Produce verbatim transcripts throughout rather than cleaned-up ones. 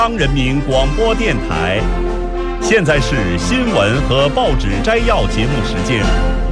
中央人民广播电台，现在是新闻和报纸摘要节目时间。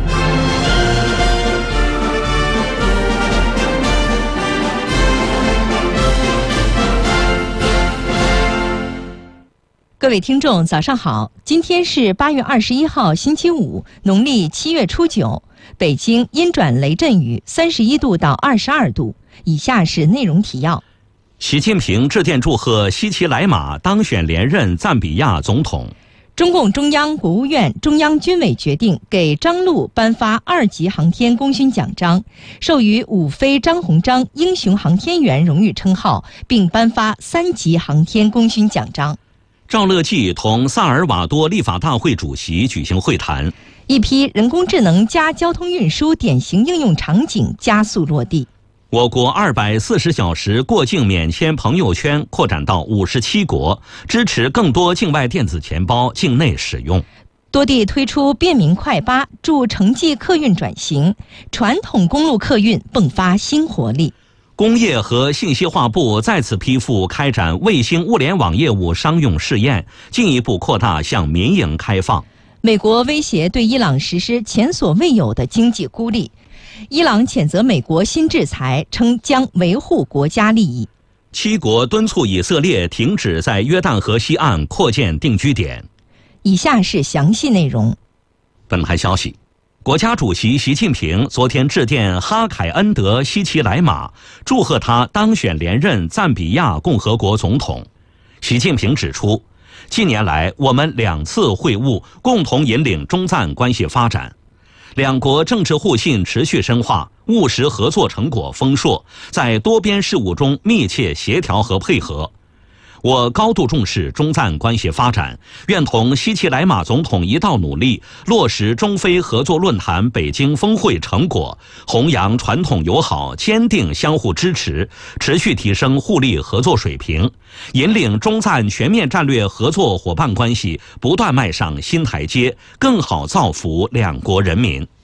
各位听众，早上好！今天是八月二十一号，星期五，农历七月初九。北京阴转雷阵雨，三十一度到二十二度。以下是内容提要。 习近平致电祝贺西奇莱马当选连任赞比亚总统。 中共中央、国务院、中央军委决定给张陆颁发二级航天功勋奖章，授予伍飞、张鸿章英雄航天员荣誉称号，并颁发三级航天功勋奖章。 赵乐际同萨尔瓦多立法大会主席举行会谈。 一批人工智能加交通运输典型应用场景加速落地。 我国二百四十小时过境免签朋友圈扩展到五十七国，支持更多境外电子钱包境内使用。 多地推出便民快巴，助城际客运转型，传统公路客运迸发新活力。 工业和信息化部再次批复开展卫星物联网业务商用试验，进一步扩大向民营开放。 美国威胁对伊朗实施前所未有的经济孤立，伊朗谴责美国新制裁，称将维护国家利益。 七国敦促以色列停止在约旦河西岸扩建定居点。 以下是详细内容。 本台消息，国家主席习近平昨天致电哈凯恩德·西奇莱马，祝贺他当选连任赞比亚共和国总统。习近平指出，近年来我们两次会晤，共同引领中赞关系发展，两国政治互信持续深化，务实合作成果丰硕，在多边事务中密切协调和配合。我高度重视中赞关系发展，愿同西奇莱马总统一道努力，落实中非合作论坛北京峰会成果，弘扬传统友好，坚定相互支持，持续提升互利合作水平，引领中赞全面战略合作伙伴关系不断迈上新台阶，更好造福两国人民。